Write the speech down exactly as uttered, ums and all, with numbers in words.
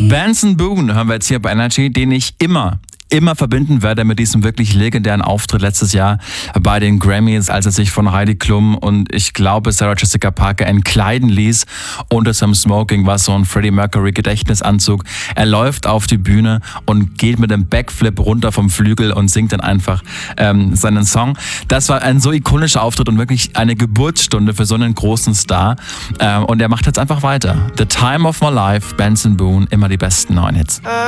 Benson Boone hören wir jetzt hier bei Energy, den ich immer immer verbinden werde mit diesem wirklich legendären Auftritt letztes Jahr bei den Grammys, als er sich von Heidi Klum und ich glaube Sarah Jessica Parker entkleiden ließ unter seinem Smoking, was so ein Freddie Mercury Gedächtnisanzug. Er läuft auf die Bühne und geht mit einem Backflip runter vom Flügel und singt dann einfach ähm, seinen Song. Das war ein so ikonischer Auftritt und wirklich eine Geburtsstunde für so einen großen Star. Ähm, und er macht jetzt einfach weiter. The Time of My Life, Benson Boone, immer die besten neuen Hits.